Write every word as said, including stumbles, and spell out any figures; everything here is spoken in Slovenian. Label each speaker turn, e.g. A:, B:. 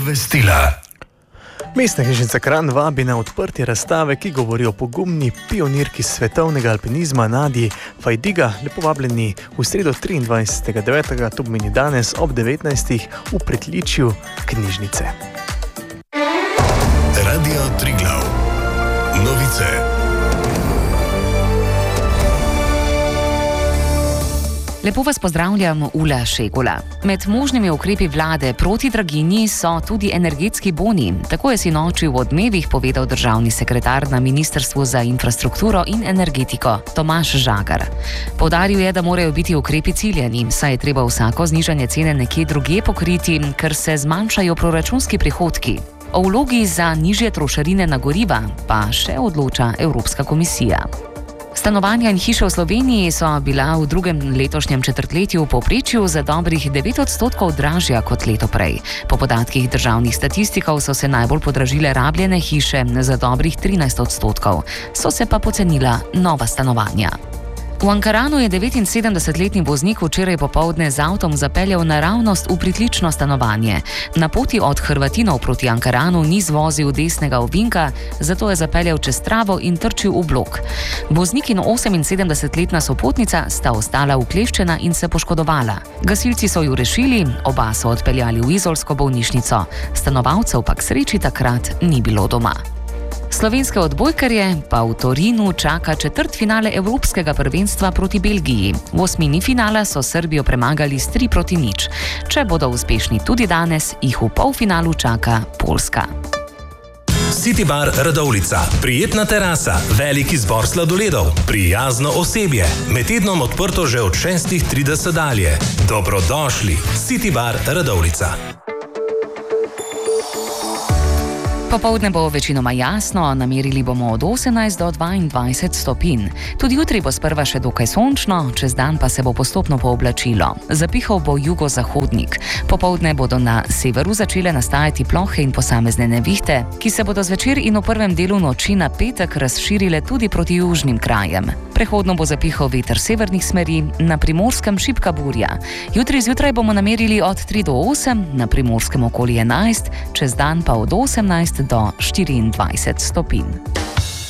A: Obvestila.
B: Mestna knjižnica Kranj vabi na odprtje razstave, ki govori o pogumni pionirki svetovnega alpinizma Nadji Fajdiga. Lepo vabljeni v sredo triindvajsetega devetega, to pomeni danes ob devetnajstih v pritličju knjižnice.
A: Radio Triglav. Novice.
C: Lepo vas pozdravljam, Ula Šegula. Med možnimi ukrepi vlade proti draginji so tudi energetski boni. Tako je sinoči v Odmevih povedal državni sekretar na Ministrstvu za infrastrukturo in energetiko Tomaž Žagar. Poudaril je, da morajo biti ukrepi ciljani, saj je treba vsako znižanje cene nekje drugje pokriti, ker se zmanjšajo proračunski prihodki. O vlogi za nižje trošarine na goriva pa še odloča Evropska komisija. Stanovanja in hiše v Sloveniji so bila v drugem letošnjem četrtletju v povprečju za dobrih devet odstotkov dražja kot leto prej. Po podatkih državnih statistikov so se najbolj podražile rabljene hiše za dobrih trinajst odstotkov, so se pa pocenila nova stanovanja. V Ankaranu je devetinsedemdesetletni voznik včeraj popoldne z avtom zapeljal naravnost v pritlično stanovanje. Na poti od Hrvatinov proti Ankaranu ni zvozil desnega ovinka, zato je zapeljal čez travo in trčil v blok. Voznik in oseminsedemdesetletna sopotnica sta ostala ukleščena in se poškodovala. Gasilci so ju rešili, oba so odpeljali v izolsko bolnišnico. Stanovalcev pa k sreči takrat ni bilo doma. Slovenske odbojkarje pa v Torinu čaka četrtfinale Evropskega prvenstva proti Belgiji. V osmini finala so Srbijo premagali s tri proti nič. Če bodo uspešni tudi danes, jih v polfinalu čaka Poljska.
D: City Bar Radovljica. Prijetna terasa, velik izbor sladoledov, prijazno osebje. Med tednom odprto že od šestih trideset dalje. Dobrodošli. City Bar Radovljica.
C: Popoldne bo večinoma jasno, namerili bomo od osemnajst do dvaindvajset stopinj. Tudi jutri bo sprva še dokaj sončno, čez dan pa se bo postopno pooblačilo. Zapihal bo jugozahodnik. Popoldne bodo na severu začele nastajati plohe in posamezne nevihte, ki se bodo zvečer in v prvem delu noči na petek razširile tudi proti južnim krajem. Prehodno bo zapihal veter severnih smeri, na Primorskem šibka burja. Jutri zjutraj bomo namerili od tri do osem, na Primorskem okoli enajst, čez dan pa od osemnajst do štiriindvajset stopinj.